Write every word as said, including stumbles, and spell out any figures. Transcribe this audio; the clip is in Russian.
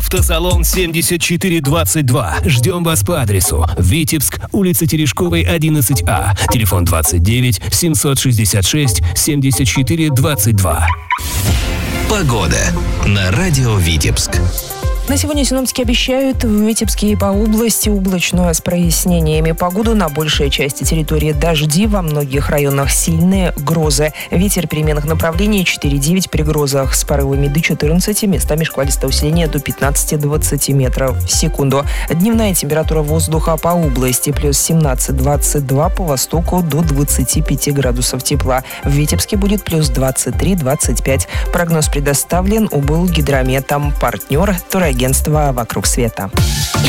Автосалон семьдесят четыре двадцать два. Ждем вас по адресу: Витебск, улица Терешковой, одиннадцать А. Телефон двадцать девять семьсот шестьдесят шесть семьдесят четыре двадцать два. Погода на радио Витебск. На сегодня синоптики обещают в Витебске и по области облачную с прояснениями погоду. На большей части территории дожди, во многих районах сильные грозы. Ветер переменных направлений четыре-девять, при грозах с порывами до четырнадцати, местами шквалистое усиление до пятнадцати-двадцати метров в секунду. Дневная температура воздуха по области плюс семнадцать-двадцать два, по востоку до двадцати пяти градусов тепла. В Витебске будет плюс двадцать три-двадцать пять. Прогноз предоставлен УБЛ Гидрометом. Партнер — турагентство «Вокруг света».